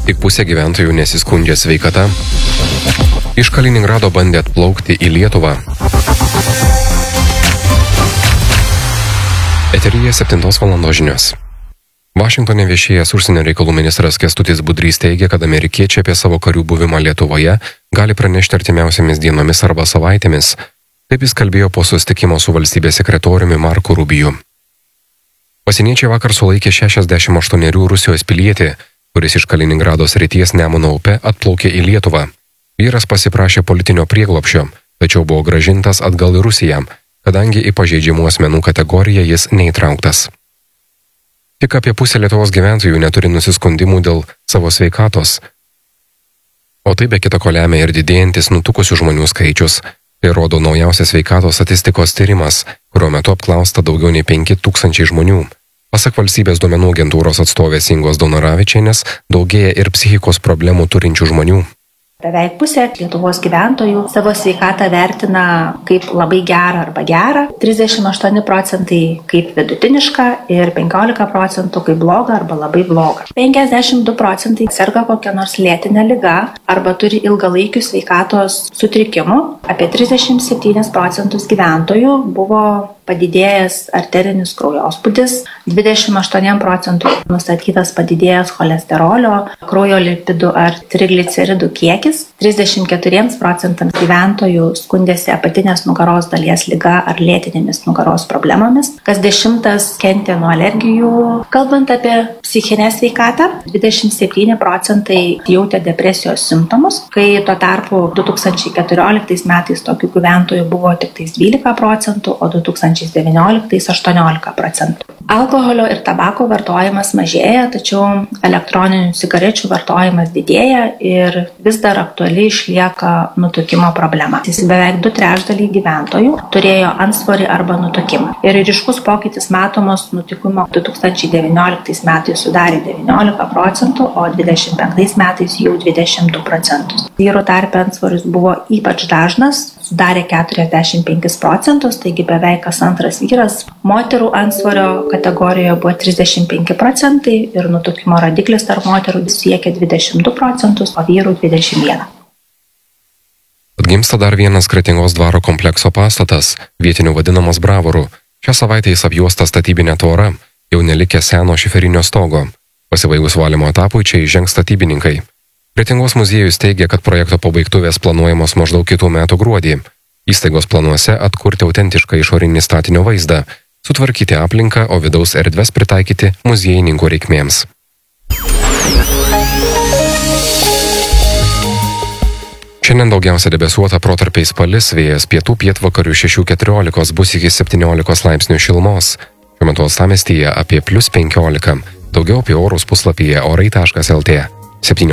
Tik pusė gyventojų nesiskundžia sveikata. Iš Kaliningrado bandė atplaukti į Lietuvą. Eteryje 7 valandos žinios. Vašingtone viešėjęs užsienio reikalų ministras Kęstutis Budrys teigia, kad amerikiečiai apie savo karių buvimą Lietuvoje gali pranešti artimiausiamis dienomis arba savaitėmis. Taip jis kalbėjo po susitikimo su valstybės sekretoriumi Marku Rubiju. Pasieniečiai vakar sulaikė 68 Rusijos pilietį, kuris iš Kaliningrado srities Nemuno upe atplaukė į Lietuvą. Vyras pasiprašė politinio prieglobsčio, tačiau buvo grąžintas atgal į Rusiją, kadangi į pažeidžiamų asmenų kategoriją jis neįtrauktas. Tik apie pusę Lietuvos gyventojų neturi nusiskundimų dėl savo sveikatos. O tai be kita ko lemia ir didėjantis nutukusių žmonių skaičius. Tai rodo naujausias sveikatos statistikos tyrimas, kurio metu apklausta daugiau nei 5000 žmonių. Pasak valstybės duomenų agentūros atstovės Ingos Daunoravičienės, daugėja ir psichikos problemų turinčių žmonių. Beveik pusė Lietuvos gyventojų savo sveikatą vertina kaip labai gerą arba gerą, 38% kaip vidutinišką ir 15% kaip blogą arba labai blogą. 52% serga kokią nors lėtinę ligą arba turi ilgalaikių sveikatos sutrikimų. Apie 37% gyventojų buvo padidėjęs arterinis kraujospūdis, 28% nustatytas padidėjęs cholesterolio, kraujo lipidų ar trigliceridų kiekis, 34% gyventojų skundėsi apatinės nugaros dalies liga ar lėtinėmis nugaros problemomis, kas 10 kentė nuo alergijų. Kalbant apie psichinę sveikatą, 27% jautė depresijos simptomus, kai tuo tarpu 2014 metais tokių gyventojų buvo tik 12%, o 2019 18%. Alkoholio ir tabako vartojimas mažėja, tačiau elektroninių cigarečių vartojimas didėja ir vis dar aktuali išlieka nutukimo problema. Beveik 2/3 gyventojų turėjo antsvorį arba nutukimą. Ir ryškus pokytis matomos nutukimo 2019 metais sudarė 19%, o 2025 metais jau 22%. Vyrų tarpe antsvoris buvo ypač dažnas, sudarė 45%, taigi beveik kas antras vyras. Moterų antsvorio kategorijoje buvo 35% ir nutukimo rodiklis tarp moterų siekia 22%, o vyrų 21%. Atgimsta dar vienas Kretingos dvaro komplekso pastatas, vietinių vadinamas Bravoru. Šią savaitę jis apjuostas statybinė tvora, jau nelikė seno šiferinio stogo. Pasibaigus valymo etapui čia įžengs statybininkai. Kretingos muziejus teigia, kad projekto pabaigtuvės planuojamos maždaug kitų metų gruodį. Įstaigos planuose atkurti autentišką išorinį statinio vaizdą, sutvarkyti aplinką, o vidaus erdves pritaikyti muziejininkų reikmėms. Šiandien daugiausia debesuota, protarpiais palis, vėjas pietų pietvakarių 6–14 bus iki 17 laipsnių šilumos. Šiuo metu uostamiestyje apie +15. Daugiau apie orus puslapyje orai.lt. 7